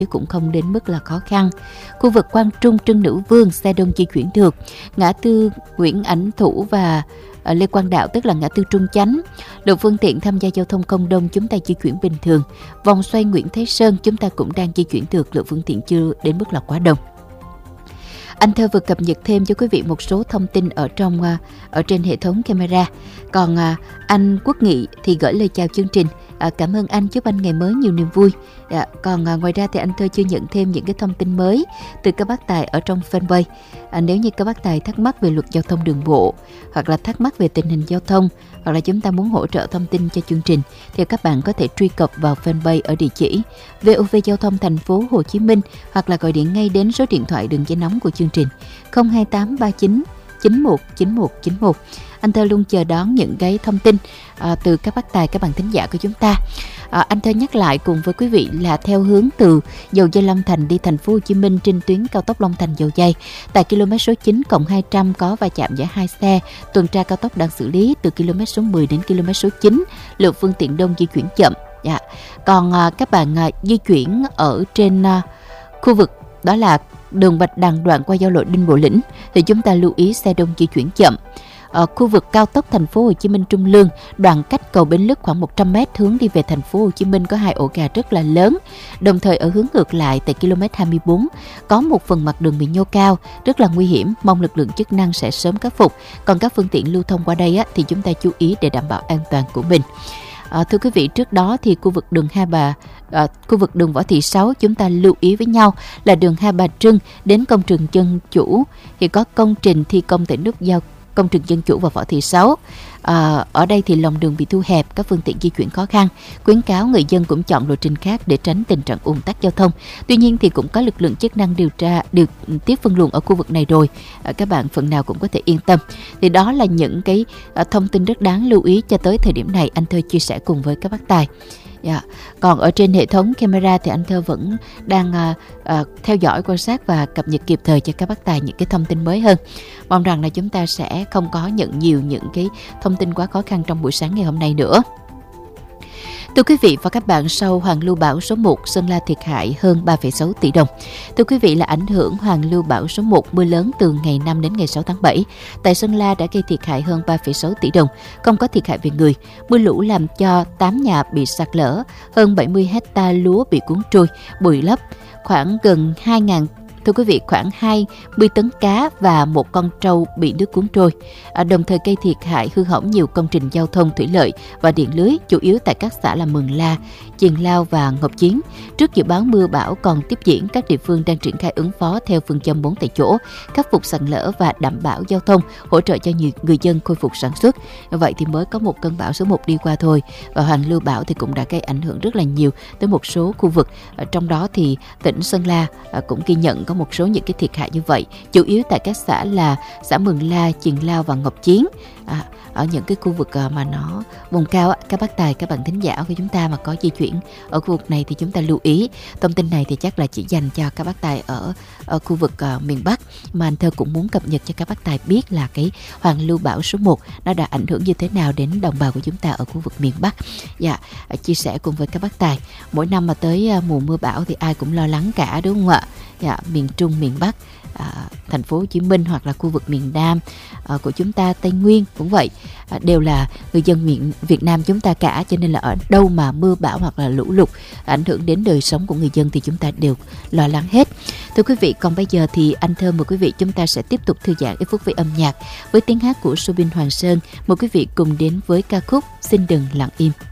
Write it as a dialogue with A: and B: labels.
A: cũng không đến mức là khó khăn. Khu vực Quang Trung, Trưng Nữ Vương xe đông di chuyển được. Ngã tư Nguyễn Ảnh Thủ và Lê Quang Đạo, tức là ngã tư Trung Chánh, lượng phương tiện tham gia giao thông không đông, chúng ta di chuyển bình thường. Vòng xoay Nguyễn Thế Sơn chúng ta cũng đang di chuyển được, lượng phương tiện chưa đến mức là quá đông. Anh Thơ vừa cập nhật thêm cho quý vị một số thông tin ở trên hệ thống camera. Còn anh Quốc Nghị thì gửi lời chào chương trình. Cảm ơn anh, chúc anh ngày mới nhiều niềm vui. Còn ngoài ra thì anh Thơ chưa nhận thêm những cái thông tin mới từ các bác tài ở trong fanpage. Nếu như các bác tài thắc mắc về luật giao thông đường bộ, hoặc là thắc mắc về tình hình giao thông, hoặc là chúng ta muốn hỗ trợ thông tin cho chương trình, thì các bạn có thể truy cập vào fanpage ở địa chỉ VOV Giao thông Thành phố Hồ Chí Minh, hoặc là gọi điện ngay đến số điện thoại đường dây nóng của chương trình 02839 919191. Anh Thơ luôn chờ đón những cái thông tin từ các bác tài, các bạn thính giả của chúng ta. Anh Thơ nhắc lại cùng với quý vị là theo hướng từ Dầu Dây Long Thành đi Thành phố Hồ Chí Minh trên tuyến cao tốc Long Thành Dầu Dây, tại km số 9+200 có va chạm giữa hai xe, tuần tra cao tốc đang xử lý từ km số 10 đến km số 9, lượng phương tiện đông di chuyển chậm. Còn các bạn di chuyển ở trên khu vực đó là đường Bạch Đằng đoạn qua giao lộ Đinh Bộ Lĩnh thì chúng ta lưu ý xe đông di chuyển chậm. Ở khu vực cao tốc Thành phố Hồ Chí Minh Trung Lương, đoạn cách cầu Bến Lức khoảng 100 m hướng đi về Thành phố Hồ Chí Minh có hai ổ gà rất là lớn. Đồng thời ở hướng ngược lại tại km 24 có một phần mặt đường bị nhô cao rất là nguy hiểm, mong lực lượng chức năng sẽ sớm khắc phục. Còn các phương tiện lưu thông qua đây thì chúng ta chú ý để đảm bảo an toàn của mình. Thưa quý vị, trước đó thì khu vực đường khu vực đường Võ Thị Sáu chúng ta lưu ý với nhau là đường Hai Bà Trưng đến công trường Dân Chủ thì có công trình thi công tại nút giao công trường Dân Chủ và Võ Thị Sáu. Ở đây thì lòng đường bị thu hẹp, các phương tiện di chuyển khó khăn. Khuyến cáo người dân cũng chọn lộ trình khác để tránh tình trạng ùn tắc giao thông. Tuy nhiên thì cũng có lực lượng chức năng điều tiết phân luồng ở khu vực này rồi. Các bạn phần nào cũng có thể yên tâm. Thì đó là những cái thông tin rất đáng lưu ý cho tới thời điểm này anh Thơ chia sẻ cùng với các bác tài. Còn ở trên hệ thống camera thì anh Thơ vẫn đang theo dõi, quan sát và cập nhật kịp thời cho các bác tài những cái thông tin mới hơn. Mong rằng là chúng ta sẽ không có nhận nhiều những cái thông tin quá khó khăn trong buổi sáng ngày hôm nay nữa. Thưa quý vị và các bạn, sau hoàn lưu bão số 1, Sơn La thiệt hại hơn 3,6 tỷ đồng. Thưa quý vị, là ảnh hưởng hoàn lưu bão số 1, mưa lớn từ ngày 5 đến ngày 6 tháng 7, tại Sơn La đã gây thiệt hại hơn 3,6 tỷ đồng, không có thiệt hại về người. Mưa lũ làm cho 8 nhà bị sạt lở, hơn 70 hecta lúa bị cuốn trôi, bồi lấp, khoảng gần 20 tấn cá và một con trâu bị nước cuốn trôi. Đồng thời gây thiệt hại hư hỏng nhiều công trình giao thông thủy lợi và điện lưới, chủ yếu tại các xã là Mường La, Chiền Lao và Ngọc Chiến. Trước dự báo mưa bão còn tiếp diễn, các địa phương đang triển khai ứng phó theo phương châm 4 tại chỗ, khắc phục sạt lở và đảm bảo giao thông, hỗ trợ cho nhiều người dân khôi phục sản xuất. Vậy thì mới có một cơn bão số 1 đi qua thôi, và hoàn lưu bão thì cũng đã gây ảnh hưởng rất là nhiều tới một số khu vực. Trong đó thì tỉnh Sơn La cũng ghi nhận có một số những cái thiệt hại như vậy, chủ yếu tại các xã là xã Mường La, Chiền Lao và Ngọc Chiến. Ở những cái khu vực mà nó vùng cao, các bác tài, các bạn thính giả của chúng ta mà có di chuyển ở khu vực này thì chúng ta lưu ý. Thông tin này thì chắc là chỉ dành cho các bác tài ở khu vực miền Bắc, mà anh Thơ cũng muốn cập nhật cho các bác tài biết là cái hoàn lưu bão số 1 nó đã ảnh hưởng như thế nào đến đồng bào của chúng ta ở khu vực miền Bắc. Chia sẻ cùng với các bác tài. Mỗi năm mà tới mùa mưa bão thì ai cũng lo lắng cả, đúng không ạ? Miền Trung, miền Bắc, Thành phố Hồ Chí Minh hoặc là khu vực miền Nam của chúng ta, Tây Nguyên cũng vậy, đều là người dân Việt Nam chúng ta cả, cho nên là ở đâu mà mưa bão hoặc là lũ lụt ảnh hưởng đến đời sống của người dân thì chúng ta đều lo lắng hết. Thưa quý vị, còn bây giờ thì anh Thơ mời quý vị chúng ta sẽ tiếp tục thư giãn cái phút với âm nhạc với tiếng hát của Subin Hoàng Sơn. Mời quý vị cùng đến với ca khúc Xin Đừng Lặng Im.